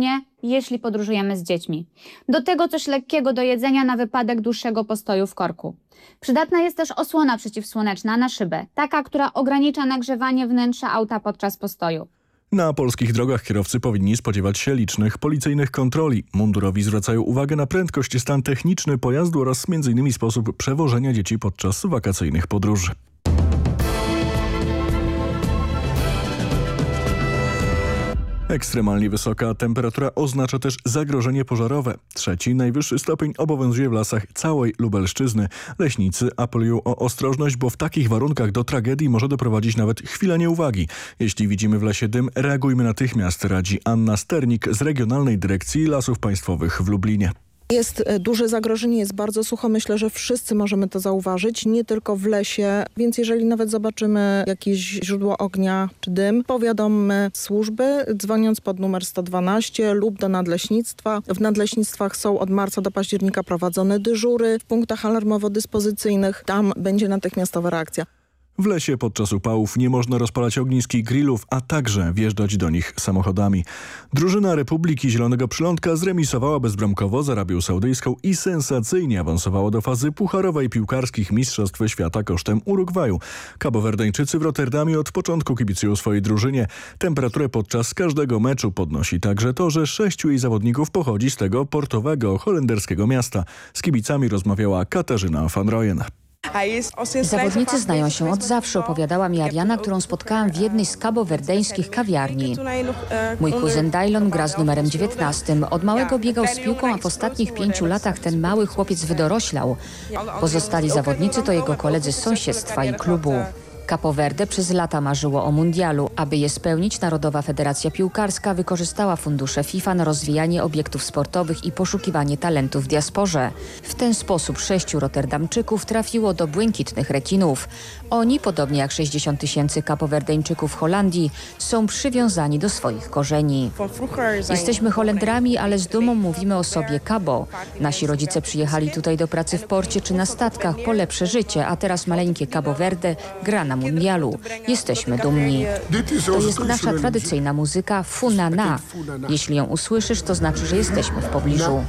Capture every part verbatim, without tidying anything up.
szczególnie jeśli podróżujemy z dziećmi. Do tego coś lekkiego do jedzenia na wypadek dłuższego postoju w korku. Przydatna jest też osłona przeciwsłoneczna na szybę, taka, która ogranicza nagrzewanie wnętrza auta podczas postoju. Na polskich drogach kierowcy powinni spodziewać się licznych policyjnych kontroli. Mundurowi zwracają uwagę na prędkość, stan techniczny pojazdu oraz między innymi sposób przewożenia dzieci podczas wakacyjnych podróży. Ekstremalnie wysoka temperatura oznacza też zagrożenie pożarowe. Trzeci, najwyższy stopień obowiązuje w lasach całej Lubelszczyzny. Leśnicy apelują o ostrożność, bo w takich warunkach do tragedii może doprowadzić nawet chwila nieuwagi. Jeśli widzimy w lesie dym, reagujmy natychmiast, radzi Anna Sternik z Regionalnej Dyrekcji Lasów Państwowych w Lublinie. Jest duże zagrożenie, jest bardzo sucho. Myślę, że wszyscy możemy to zauważyć, nie tylko w lesie. Więc jeżeli nawet zobaczymy jakieś źródło ognia czy dym, powiadommy służby, dzwoniąc pod numer sto dwanaście lub do nadleśnictwa. W nadleśnictwach są od marca do października prowadzone dyżury w punktach alarmowo-dyspozycyjnych. Tam będzie natychmiastowa reakcja. W lesie podczas upałów nie można rozpalać ognisk i grillów, a także wjeżdżać do nich samochodami. Drużyna Republiki Zielonego Przylądka zremisowała bezbramkowo z Arabią Saudyjską i sensacyjnie awansowała do fazy pucharowej piłkarskich Mistrzostw Świata kosztem Urugwaju. Kabowerdeńczycy w Rotterdamie od początku kibicują swojej drużynie. Temperaturę podczas każdego meczu podnosi także to, że sześciu jej zawodników pochodzi z tego portowego holenderskiego miasta. Z kibicami rozmawiała Katarzyna van Rooyen. Zawodnicy znają się od zawsze, opowiadała mi Ariana, którą spotkałam w jednej z kabowerdeńskich kawiarni. Mój kuzyn Dajlon gra z numerem dziewiętnastym. Od małego biegał z piłką, a w ostatnich pięciu latach ten mały chłopiec wydoroślał. Pozostali zawodnicy to jego koledzy z sąsiedztwa i klubu. Capo Verde przez lata marzyło o mundialu. Aby je spełnić, Narodowa Federacja Piłkarska wykorzystała fundusze FIFA na rozwijanie obiektów sportowych i poszukiwanie talentów w diasporze. W ten sposób sześciu Rotterdamczyków trafiło do błękitnych rekinów. Oni, podobnie jak sześćdziesiąt tysięcy Kapowerdeńczyków w Holandii, są przywiązani do swoich korzeni. Jesteśmy Holendrami, ale z dumą mówimy o sobie Cabo. Nasi rodzice przyjechali tutaj do pracy w porcie czy na statkach po lepsze życie, a teraz maleńkie Cabo Verde gra na mundialu. Jesteśmy dumni. To jest nasza tradycyjna muzyka Funana. Jeśli ją usłyszysz, to znaczy, że jesteśmy w pobliżu.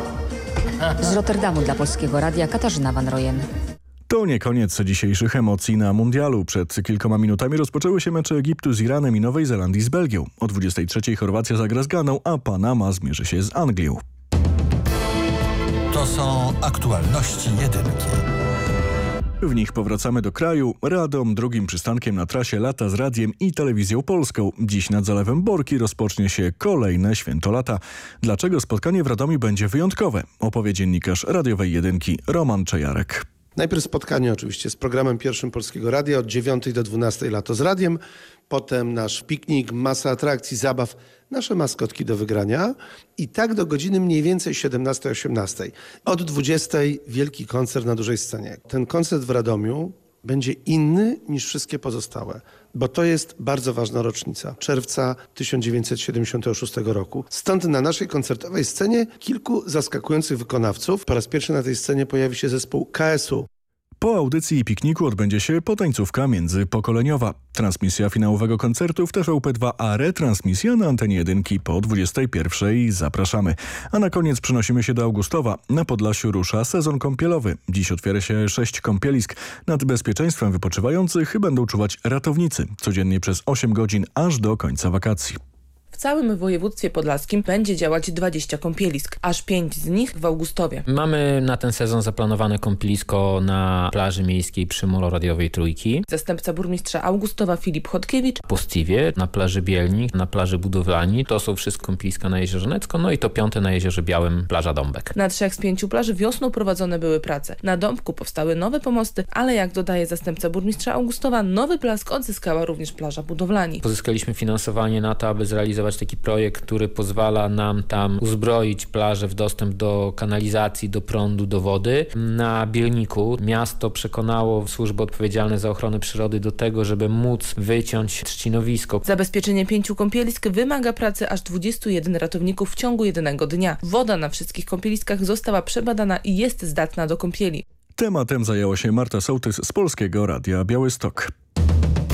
Z Rotterdamu dla Polskiego Radia Katarzyna van Rooyen. To nie koniec dzisiejszych emocji na mundialu. Przed kilkoma minutami rozpoczęły się mecze Egiptu z Iranem i Nowej Zelandii z Belgią. O dwudziestej trzeciej Chorwacja zagra z Ganą, a Panama zmierzy się z Anglią. To są aktualności jedynki. W nich powracamy do kraju. Radom drugim przystankiem na trasie lata z radiem i telewizją polską. Dziś nad Zalewem Borki rozpocznie się kolejne święto lata. Dlaczego spotkanie w Radomiu będzie wyjątkowe? Opowie dziennikarz radiowej jedynki Roman Czejarek. Najpierw spotkanie oczywiście z programem pierwszym Polskiego Radia od dziewiątej do dwunastej Lato z radiem. Potem nasz piknik, masa atrakcji, zabaw, nasze maskotki do wygrania i tak do godziny mniej więcej siedemnastej osiemnastej. Od dwudziestej wielki koncert na dużej scenie. Ten koncert w Radomiu będzie inny niż wszystkie pozostałe, bo to jest bardzo ważna rocznica. Czerwca tysiąc dziewięćset siedemdziesiątego szóstego roku. Stąd na naszej koncertowej scenie kilku zaskakujących wykonawców. Po raz pierwszy na tej scenie pojawi się zespół K S U. Po audycji i pikniku odbędzie się potańcówka międzypokoleniowa. Transmisja finałowego koncertu w T V P dwa, a retransmisja na antenie jedynki po dwudziestej pierwszej. Zapraszamy. A na koniec przenosimy się do Augustowa. Na Podlasiu rusza sezon kąpielowy. Dziś otwiera się sześć kąpielisk. Nad bezpieczeństwem wypoczywających będą czuwać ratownicy. Codziennie przez osiem godzin aż do końca wakacji. W całym województwie podlaskim będzie działać dwadzieścia kąpielisk, aż pięć z nich w Augustowie. Mamy na ten sezon zaplanowane kąpielisko na plaży miejskiej przy molo radiowej Trójki. Zastępca burmistrza Augustowa Filip Chodkiewicz. Po Stiwie, na plaży Bielnik, na plaży Budowlani. To są wszystkie kąpieliska na Jeziorze Necko, no i to piąte na Jeziorze Białym, plaża Dąbek. Na trzech z pięciu plaży wiosną prowadzone były prace. Na Dąbku powstały nowe pomosty, ale jak dodaje zastępca burmistrza Augustowa, nowy blask odzyskała również plaża Budowlani. Pozyskaliśmy finansowanie na to, aby zrealizować taki projekt, który pozwala nam tam uzbroić plażę w dostęp do kanalizacji, do prądu, do wody. Na Bielniku miasto przekonało służby odpowiedzialne za ochronę przyrody do tego, żeby móc wyciąć trzcinowisko. Zabezpieczenie pięciu kąpielisk wymaga pracy aż dwudziestu jeden ratowników w ciągu jednego dnia. Woda na wszystkich kąpieliskach została przebadana i jest zdatna do kąpieli. Tematem zajęła się Marta Sołtys z Polskiego Radia Białystok.